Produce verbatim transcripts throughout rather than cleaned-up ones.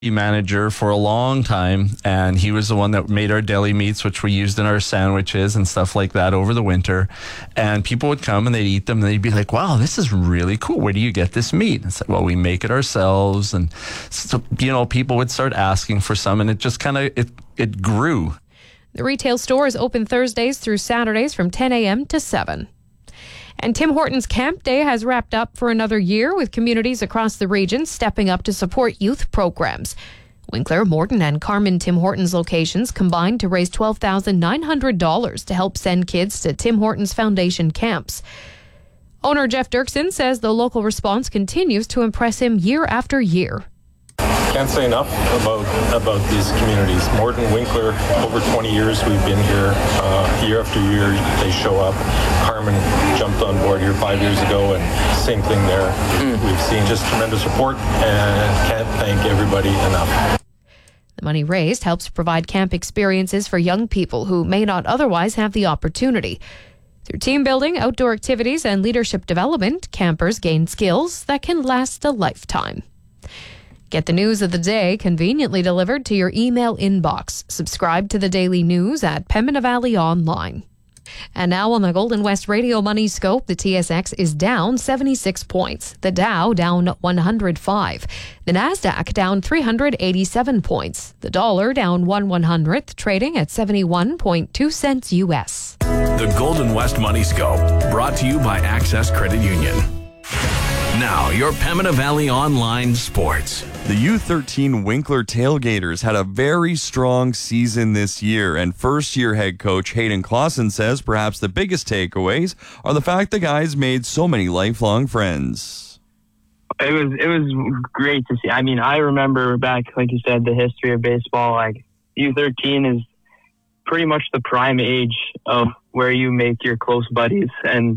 manager for a long time, and he was the one that made our deli meats, which we used in our sandwiches and stuff like that over the winter. And people would come and they'd eat them, and they'd be like, wow, this is really cool. Where do you get this meat? And I said, well, we make it ourselves. And so, you know, people would start asking for some, and it just kind of, it, it grew. The retail store is open Thursdays through Saturdays from ten a.m. to seven. And Tim Hortons Camp Day has wrapped up for another year, with communities across the region stepping up to support youth programs. Winkler, Morton, and Carman Tim Hortons locations combined to raise twelve thousand nine hundred dollars to help send kids to Tim Hortons Foundation camps. Owner Jeff Dirksen says the local response continues to impress him year after year. Can't say enough about about these communities. Morton, Winkler, over twenty years we've been here. Uh, year after year they show up. Carman jumped on board here five years ago, and same thing there. Mm. We've seen just tremendous support, and can't thank everybody enough. The money raised helps provide camp experiences for young people who may not otherwise have the opportunity. Through team building, outdoor activities, and leadership development, campers gain skills that can last a lifetime. Get the news of the day conveniently delivered to your email inbox. Subscribe to the daily news at Pembina Valley Online. And now on the Golden West Radio Money Scope, the T S X is down seventy-six points. The Dow down one hundred five. The Nasdaq down three hundred eighty-seven points. The dollar down one one hundredth, trading at seventy-one point two cents U S. The Golden West Money Scope, brought to you by Access Credit Union. Now, your Pembina Valley Online Sports. The U thirteen Winkler Tailgaters had a very strong season this year, and first-year head coach Hayden Clausen says perhaps the biggest takeaways are the fact the guys made so many lifelong friends. It was it was great to see. I mean, I remember back, like you said, the history of baseball. Like U thirteen is pretty much the prime age of where you make your close buddies, and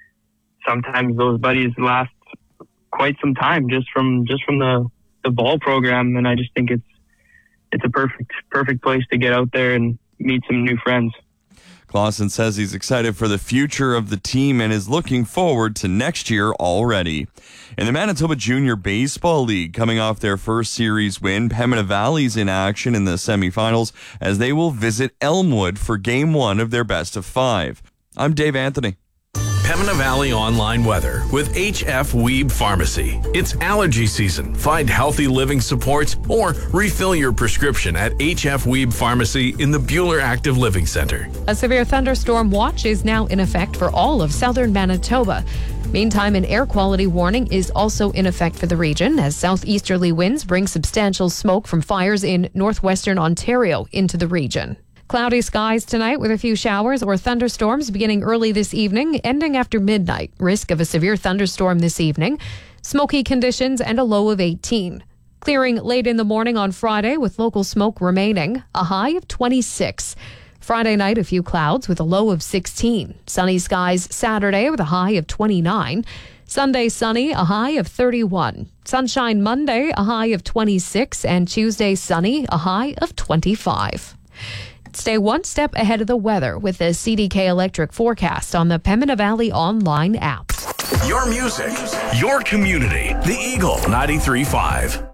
sometimes those buddies last quite some time just from just from the, the ball program. And I just think it's it's a perfect perfect place to get out there and meet some new friends. Clausen says he's excited for the future of the team and is looking forward to next year already. In the Manitoba Junior Baseball League, coming off their first series win, Pembina Valley's in action in the semifinals as they will visit Elmwood for game one of their best of five. I'm Dave Anthony. Pembina Valley Online Weather with H F Weeb Pharmacy. It's allergy season. Find healthy living supports or refill your prescription at H F Weeb Pharmacy in the Buhler Active Living Center. A severe thunderstorm watch is now in effect for all of southern Manitoba. Meantime, an air quality warning is also in effect for the region as southeasterly winds bring substantial smoke from fires in northwestern Ontario into the region. Cloudy skies tonight with a few showers or thunderstorms beginning early this evening, ending after midnight. Risk of a severe thunderstorm this evening. Smoky conditions and a low of eighteen. Clearing late in the morning on Friday with local smoke remaining. A high of twenty-six. Friday night, a few clouds with a low of sixteen. Sunny skies Saturday with a high of twenty-nine. Sunday sunny, a high of thirty-one. Sunshine Monday, a high of twenty-six. And Tuesday sunny, a high of twenty-five. Stay one step ahead of the weather with the C D K Electric forecast on the Pembina Valley Online app. Your music, your community. The Eagle ninety-three point five.